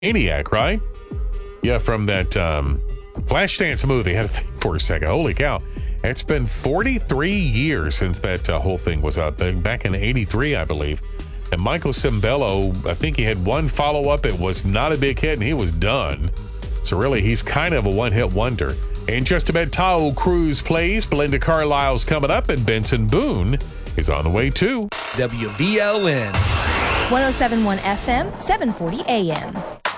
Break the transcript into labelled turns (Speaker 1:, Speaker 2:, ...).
Speaker 1: ENIAC, right? Yeah, from that Flashdance movie. I had to think for a second. Holy cow. It's been 43 years since that whole thing was out. Back in 83, I believe. And Michael Cimbello, I think he had one follow-up. It was not a big hit, and he was done. So really, he's kind of a one-hit wonder. In just a bit, Taio Cruz plays. Belinda Carlisle's coming up, and Benson Boone is on the way too.
Speaker 2: WVLN.
Speaker 3: 107.1 FM, 740 AM.